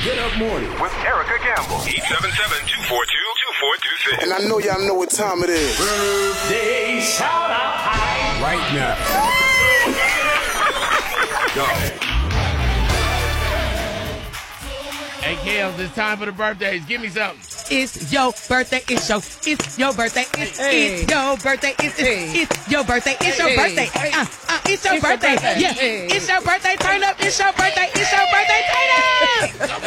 Get Up Morning with Erica Campbell. 877-242-2426. And I know y'all know what time it is. Birthday shout out right now. Go. Hey, Kels, it's time for the birthdays. Give me something. It's your birthday. It's your birthday. It's your birthday. It's your birthday. It's your birthday. It's your birthday. Yeah, it's your birthday. Turn up. It's your birthday. It's your birthday. Turn up. Come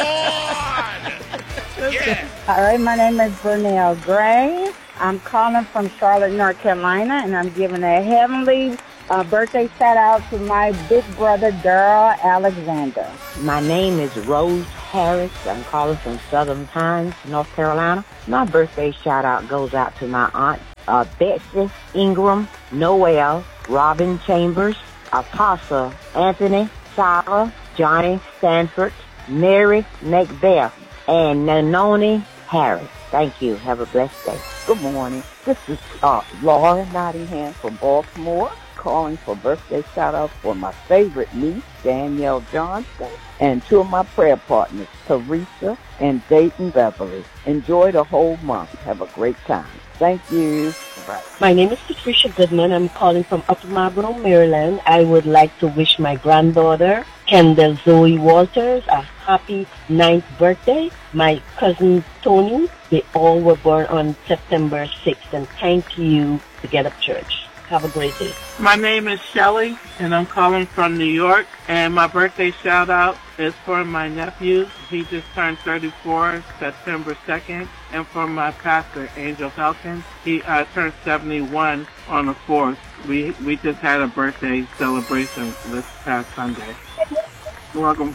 on. Yeah. All right, my name is Vernell Gray. I'm calling from Charlotte, North Carolina, and I'm giving a heavenly birthday shout out to my big brother, Daryl Alexander. My name is Rose Harris. I'm calling from Southern Pines, North Carolina. My birthday shout out goes out to my aunt, Betsy Ingram, Noel, Robin Chambers, Apostle Anthony, Sarah, Johnny Stanford, Mary Macbeth, and Nanoni Harris. Thank you. Have a blessed day. Good morning. This is Laura Nottingham from Baltimore, calling for birthday shout-out for my favorite niece, Danielle Johnston, and two of my prayer partners, Teresa and Dayton Beverly. Enjoy the whole month. Have a great time. Thank you. Bye. My name is Patricia Goodman. I'm calling from Upper Marlboro, Maryland. I would like to wish my granddaughter, Kendall Zoe Walters, a happy 9th birthday. My cousin Tony, they all were born on September 6th. And thank you to Get Up Church. Have a great day. My name is Shelly, and I'm calling from New York. And my birthday shout-out is for my nephew. He just turned 34, September 2nd. And for my pastor, Angel Falcon. He turned 71 on the 4th. We just had a birthday celebration this past Sunday. You're welcome.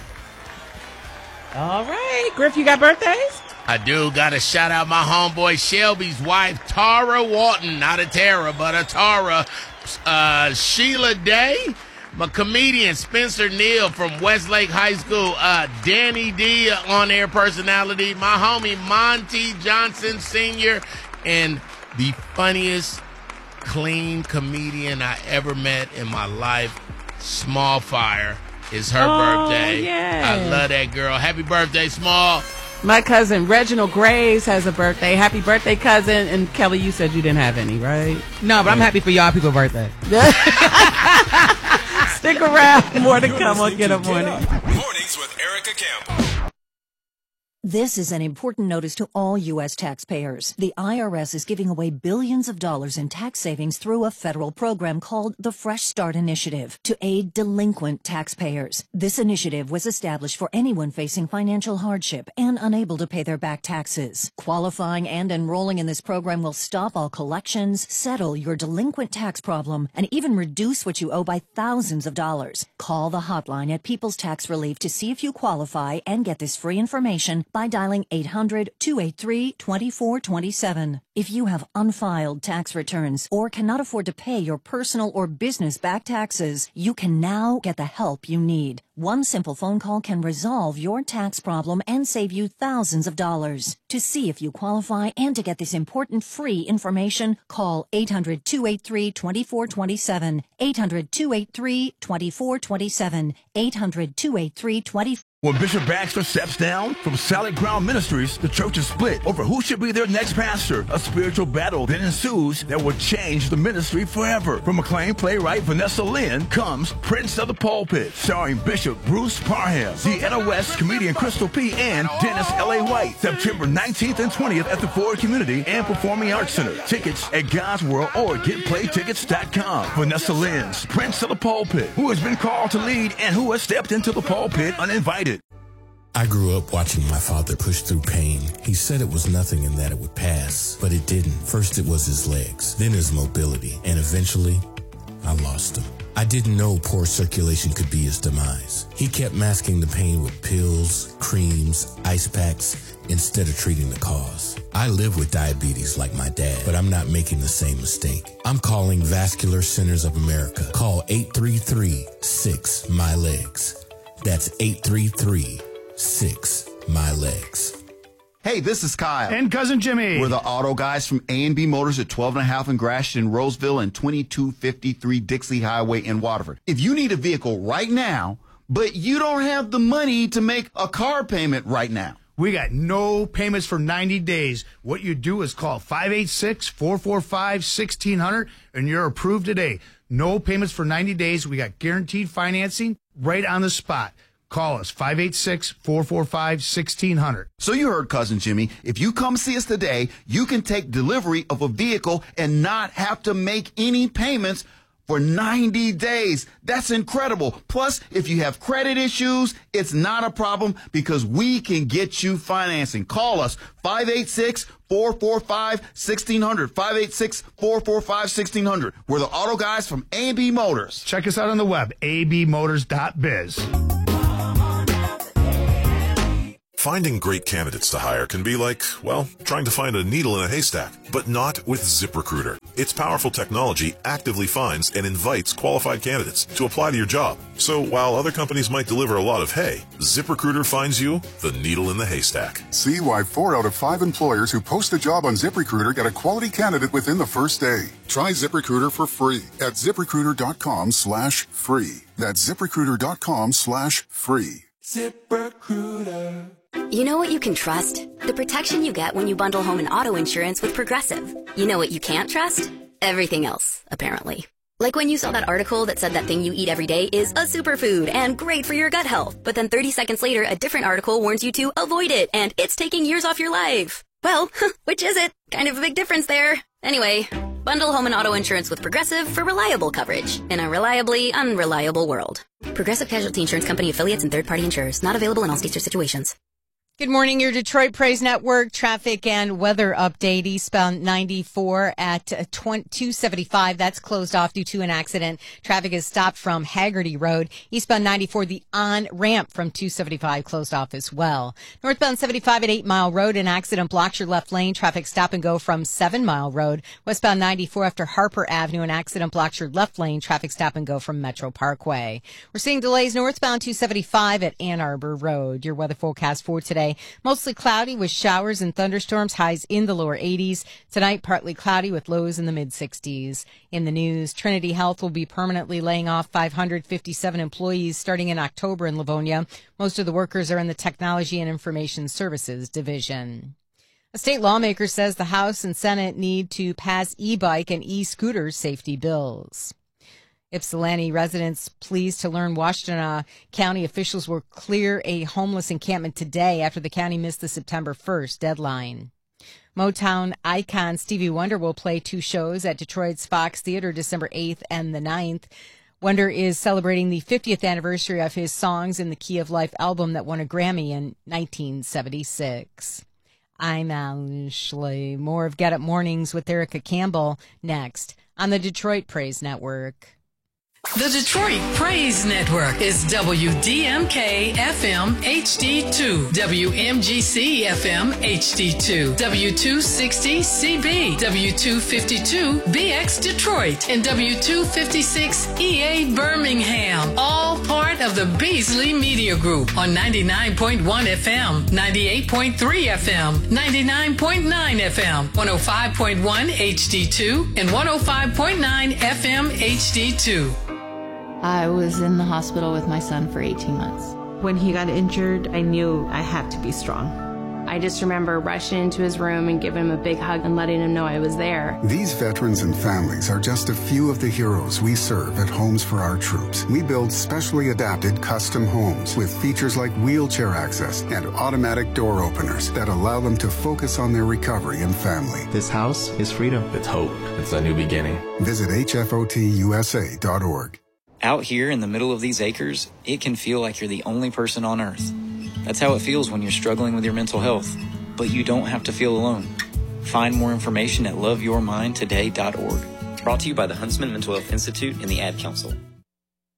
All right, Griff, you got birthdays? I do. Got to shout out my homeboy Shelby's wife, Tara Walton. Not a Tara, but a Tara. Sheila Day. My comedian, Spencer Neal from Westlake High School. Danny D, on-air personality. My homie, Monty Johnson Sr. And the funniest, clean comedian I ever met in my life, Small Fire. It's her birthday. Yeah. I love that girl. Happy birthday, Small. My cousin Reginald Graves has a birthday. Happy birthday, cousin. And Kelly, you said you didn't have any, right? No, but I'm happy for y'all people's birthday. Stick around. More to come on Get Up Morning. Mornings with Erica Campbell. This is an important notice to all U.S. taxpayers. The IRS is giving away billions of dollars in tax savings through a federal program called the Fresh Start Initiative to aid delinquent taxpayers. This initiative was established for anyone facing financial hardship and unable to pay their back taxes. Qualifying and enrolling in this program will stop all collections, settle your delinquent tax problem, and even reduce what you owe by thousands of dollars. Call the hotline at People's Tax Relief to see if you qualify and get this free information by dialing 800-283-2427. If you have unfiled tax returns or cannot afford to pay your personal or business back taxes, you can now get the help you need. One simple phone call can resolve your tax problem and save you thousands of dollars. To see if you qualify and to get this important free information, call 800-283-2427, 800-283-2427, 800-283-2427. When Bishop Baxter steps down from Solid Ground Ministries, the church is split over who should be their next pastor. A spiritual battle then ensues that will change the ministry forever. From acclaimed playwright Vanessa Lynn comes Prince of the Pulpit, starring Bishop Bruce Parham, Deanna West, comedian Crystal P., and Dennis L.A. White. September 19th and 20th at the Ford Community and Performing Arts Center. Tickets at God's World or GetPlayTickets.com. Vanessa Lynn's Prince of the Pulpit, who has been called to lead and who has stepped into the pulpit uninvited. I grew up watching my father push through pain. He said it was nothing and that it would pass, but it didn't. First it was his legs, then his mobility, and eventually I lost him. I didn't know poor circulation could be his demise. He kept masking the pain with pills, creams, ice packs, instead of treating the cause. I live with diabetes like my dad, but I'm not making the same mistake. I'm calling Vascular Centers of America. Call 833-6-MY-LEGS. That's 833-6-MY-LEGS. Hey, this is Kyle. And Cousin Jimmy. We're the auto guys from A&B Motors at 12 and a half in Gratiot, Roseville, and 2253 Dixie Highway in Waterford. If you need a vehicle right now, but you don't have the money to make a car payment right now. We got no payments for 90 days. What you do is call 586-445-1600 and you're approved today. No payments for 90 days. We got guaranteed financing right on the spot. Call us, 586-445-1600. So you heard, Cousin Jimmy. If you come see us today, you can take delivery of a vehicle and not have to make any payments for 90 days. That's incredible. Plus, if you have credit issues, it's not a problem because we can get you financing. Call us, 586-445-1600. 586-445-1600. We're the auto guys from A&B Motors. Check us out on the web, abmotors.biz. Finding great candidates to hire can be like, well, trying to find a needle in a haystack, but not with ZipRecruiter. Its powerful technology actively finds and invites qualified candidates to apply to your job. So while other companies might deliver a lot of hay, ZipRecruiter finds you the needle in the haystack. See why 4 out of 5 employers who post a job on ZipRecruiter get a quality candidate within the first day. Try ZipRecruiter for free at ZipRecruiter.com/free. That's ZipRecruiter.com/free. ZipRecruiter. You know what you can trust? The protection you get when you bundle home and auto insurance with Progressive. You know what you can't trust? Everything else, apparently. Like when you saw that article that said that thing you eat every day is a superfood and great for your gut health, but then 30 seconds later, a different article warns you to avoid it and it's taking years off your life. Well, which is it? Kind of a big difference there. Anyway, bundle home and auto insurance with Progressive for reliable coverage in a reliably unreliable world. Progressive Casualty Insurance Company affiliates and third-party insurers. Not available in all states or situations. Good morning, your Detroit Praise Network traffic and weather update. Eastbound 94 at 275. That's closed off due to an accident. Traffic is stopped from Haggerty Road. Eastbound 94, the on-ramp from 275 closed off as well. Northbound 75 at 8 Mile Road, an accident blocks your left lane. Traffic stop and go from 7 Mile Road. Westbound 94 after Harper Avenue, an accident blocks your left lane. Traffic stop and go from Metro Parkway. We're seeing delays northbound 275 at Ann Arbor Road. Your weather forecast for today. Mostly cloudy with showers and thunderstorms, highs in the lower 80s. Tonight, partly cloudy with lows in the mid-60s. In the news, Trinity Health will be permanently laying off 557 employees starting in October in Livonia. Most of the workers are in the Technology and Information Services Division. A state lawmaker says the House and Senate need to pass e-bike and e-scooter safety bills. Ypsilanti residents pleased to learn Washtenaw County officials will clear a homeless encampment today after the county missed the September 1st deadline. Motown icon Stevie Wonder will play 2 shows at Detroit's Fox Theater December 8th and the 9th. Wonder is celebrating the 50th anniversary of his Songs in the Key of Life album that won a Grammy in 1976. I'm Ashley. More of Get Up Mornings with Erica Campbell next on the Detroit Praise Network. The Detroit Praise Network is WDMK FM HD2, WMGC FM HD2, W260 CB, W252 BX Detroit, and W256 EA Birmingham, all part of the Beasley Media Group on 99.1 FM, 98.3 FM, 99.9 FM, 105.1 HD2, and 105.9 FM HD2. I was in the hospital with my son for 18 months. When he got injured, I knew I had to be strong. I just remember rushing into his room and giving him a big hug and letting him know I was there. These veterans and families are just a few of the heroes we serve at Homes for Our Troops. We build specially adapted custom homes with features like wheelchair access and automatic door openers that allow them to focus on their recovery and family. This house is freedom. It's hope. It's a new beginning. Visit hfotusa.org. Out here in the middle of these acres, it can feel like you're the only person on earth. That's how it feels when you're struggling with your mental health. But you don't have to feel alone. Find more information at loveyourmindtoday.org. Brought to you by the Huntsman Mental Health Institute and the Ad Council.